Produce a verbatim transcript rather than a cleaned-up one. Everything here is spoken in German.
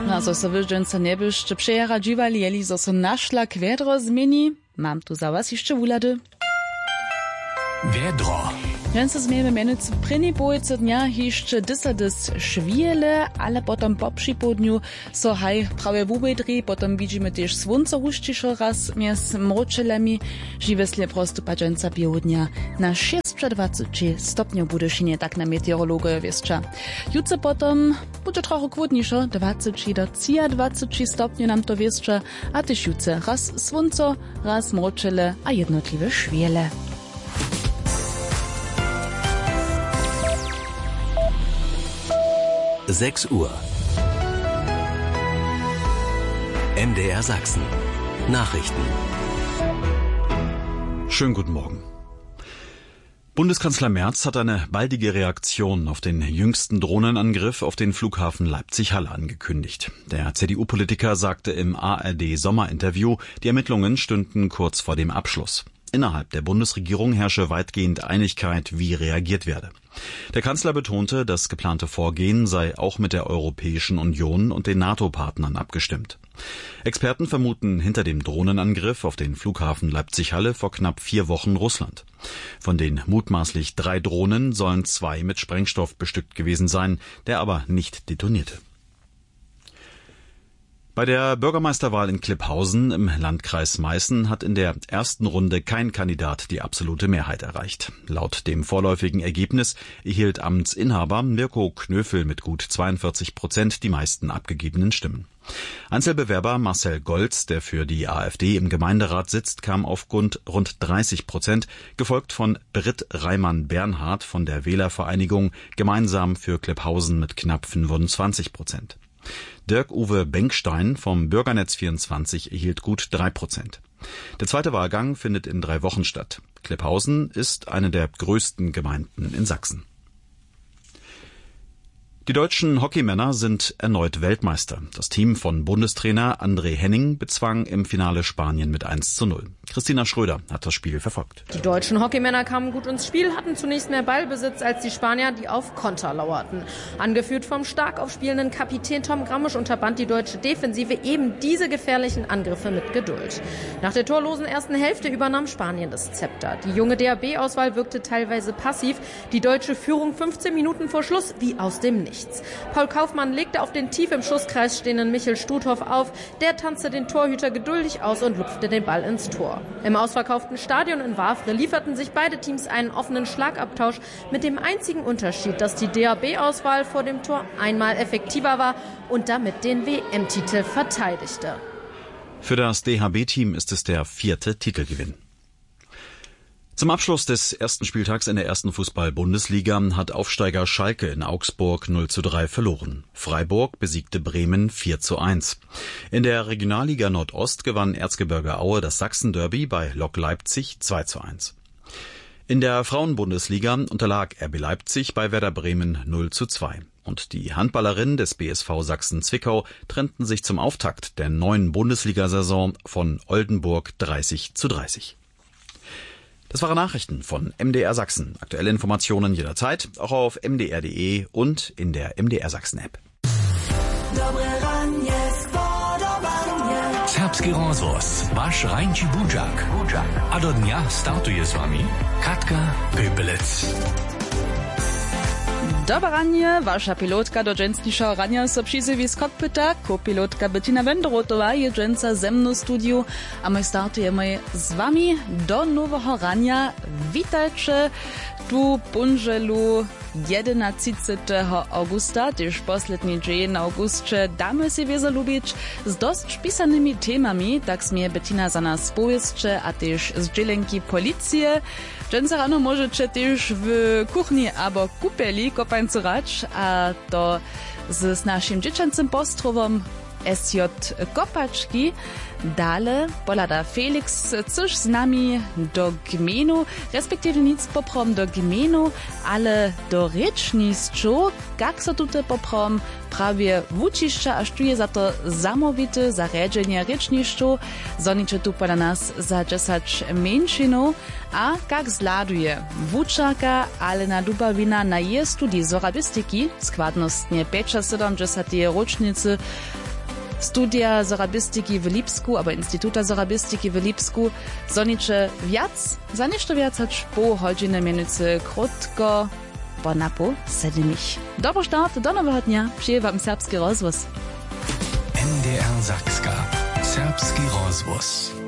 A zo so wyżdżęca nie byście przejara dziwali, jeli zo so naszla kwiedro zmieni. Mam tu za was jeszcze wulady. Wiedro. Dżęca zmiemy mienicy pryni bojce dnia jeszcze dysadys szwiele, ale potem po przypodniu so haj prawie wubedri, potem widzimy też słońce huszczyszo raz mies mroczelemi, żywesle prosto pa dżęca białodnia na sześć dwadzieścia stopniów bude szynie, tak na meteorologoje wieszcza. Jutro potem bude trochę chłodniejszo, dwadzieścia do dwadzieścia stopni nam to wieszcza, a też jutro raz słońce, raz mroczele, a jednotliwe szwiele. sechs Uhr. M D R Sachsen. Nachrichten. Schönen guten Morgen. Bundeskanzler Merz hat eine baldige Reaktion auf den jüngsten Drohnenangriff auf den Flughafen Leipzig-Halle angekündigt. Der C D U-Politiker sagte im A R D-Sommerinterview, die Ermittlungen stünden kurz vor dem Abschluss. Innerhalb der Bundesregierung herrsche weitgehend Einigkeit, wie reagiert werde. Der Kanzler betonte, das geplante Vorgehen sei auch mit der Europäischen Union und den NATO-Partnern abgestimmt. Experten vermuten hinter dem Drohnenangriff auf den Flughafen Leipzig-Halle vor knapp vier Wochen Russland. Von den mutmaßlich drei Drohnen sollen zwei mit Sprengstoff bestückt gewesen sein, der aber nicht detonierte. Bei der Bürgermeisterwahl in Klipphausen im Landkreis Meißen hat in der ersten Runde kein Kandidat die absolute Mehrheit erreicht. Laut dem vorläufigen Ergebnis erhielt Amtsinhaber Mirko Knöfel mit gut zweiundvierzig Prozent die meisten abgegebenen Stimmen. Einzelbewerber Marcel Golz, der für die AfD im Gemeinderat sitzt, kam auf rund dreißig Prozent, gefolgt von Britt Reimann-Bernhard von der Wählervereinigung Gemeinsam für Klipphausen mit knapp fünfundzwanzig Prozent. Dirk-Uwe Bengstein vom Bürgernetz vierundzwanzig erhielt gut drei Prozent. Der zweite Wahlgang findet in drei Wochen statt. Klipphausen ist eine der größten Gemeinden in Sachsen. Die deutschen Hockeymänner sind erneut Weltmeister. Das Team von Bundestrainer André Henning bezwang im Finale Spanien mit eins zu null. Christina Schröder hat das Spiel verfolgt. Die deutschen Hockeymänner kamen gut ins Spiel, hatten zunächst mehr Ballbesitz als die Spanier, die auf Konter lauerten. Angeführt vom stark aufspielenden Kapitän Tom Grammisch unterband die deutsche Defensive eben diese gefährlichen Angriffe mit Geduld. Nach der torlosen ersten Hälfte übernahm Spanien das Zepter. Die junge D H B-Auswahl wirkte teilweise passiv. Die deutsche Führung fünfzehn Minuten vor Schluss wie aus dem Nichts. Paul Kaufmann legte auf den tief im Schusskreis stehenden Michel Studhoff auf. Der tanzte den Torhüter geduldig aus und lupfte den Ball ins Tor. Im ausverkauften Stadion in Wavre lieferten sich beide Teams einen offenen Schlagabtausch mit dem einzigen Unterschied, dass die D H B-Auswahl vor dem Tor einmal effektiver war und damit den W M-Titel verteidigte. Für das D H B-Team ist es der vierte Titelgewinn. Zum Abschluss des ersten Spieltags in der ersten Fußball-Bundesliga hat Aufsteiger Schalke in Augsburg null zu drei verloren. Freiburg besiegte Bremen vier zu eins. In der Regionalliga Nordost gewann Erzgebirge Aue das Sachsen-Derby bei Lok Leipzig zwei zu eins. In der Frauenbundesliga unterlag R B Leipzig bei Werder Bremen null zu zwei. Und die Handballerinnen des B S V Sachsen-Zwickau trennten sich zum Auftakt der neuen Bundesliga-Saison von Oldenburg dreißig zu dreißig. Das waren Nachrichten von M D R Sachsen. Aktuelle Informationen jederzeit, auch auf m d r punkt d e und in der M D R Sachsen App. Serbski rozvoz, vaš Rajnči Budžak. A do dňa startuje s vami Katka Pöpelec. Dobre ranie, wasza pilotka do dżęsniejsza rania so przyzywi z kokpyta, kopilotka Bettina Wenderotowa je dżęca ze mną w studiu, a my startujemy z wami do nowego rania. Witajcie tu punżelu jedenastego augusta, też posledni dzień na augustie damy się wiele lubić z dość pisanymi temami, tak smie Bettina za nas powieszcze, a też z dzielenki policje. Dżęca rano możecie też w kuchni albo kupeli kopańcurać, a to z naszym dziecięcym postrowom S J Kopaczki. Dale polada Felix coś z nami do gminu, respektive nic poprom do gminu, ale do rečnišću, jak so tute poprom prawie wučišća, a što je za to zamovite zaredženje rečnišću, zoniče tu poda nas za džesać menšinu, a kak zladuje wučarka Alena Dubawina na je studii zorabistiki, składnostnie pięćdziesiąt siedem rocznicy Studia Sorabistyki w Lipsku, aber Instytuta Sorabistyki w Lipsku, zonicze wiac, za nieszto wiac hać pół godziny mianowicie krótko, bo na pół sedemich. Dobry start, do nowego dnia, przyje wam serbski rozwóz. N D R Sakska, serbski rozwóz.